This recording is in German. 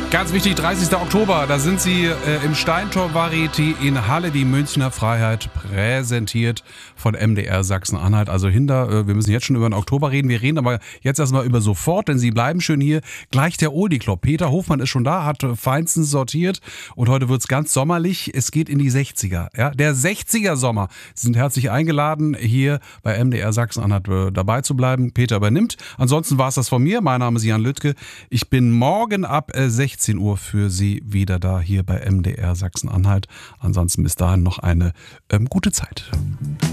Ganz wichtig, 30. Oktober, da sind sie im Steintor Varieté in Halle, die Münchner Freiheit, präsentiert von MDR Sachsen-Anhalt. Also wir müssen jetzt schon über den Oktober reden, wir reden aber jetzt erstmal über sofort, denn sie bleiben schön hier. Gleich der Oldie Club. Peter Hofmann ist schon da, hat feinstens sortiert und heute wird's ganz sommerlich. Es geht in die 60er, ja, der 60er Sommer. Sie sind herzlich eingeladen, hier bei MDR Sachsen-Anhalt dabei zu bleiben. Peter übernimmt. Ansonsten war es das von mir. Mein Name ist Jan Lüttke. Ich bin morgen ab 16 Uhr für Sie wieder da hier bei MDR Sachsen-Anhalt. Ansonsten bis dahin noch eine gute Zeit.